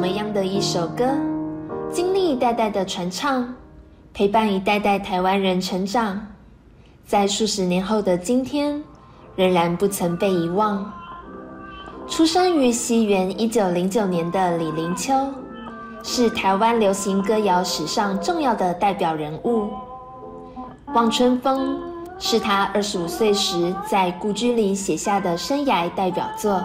么样的一首歌，经历一代代的传唱，陪伴一代代台湾人成长，在数十年后的今天，仍然不曾被遗忘。出生于西元1909年的李临秋，是台湾流行歌谣史上重要的代表人物。《望春风》是他25岁时在故居里写下的生涯代表作。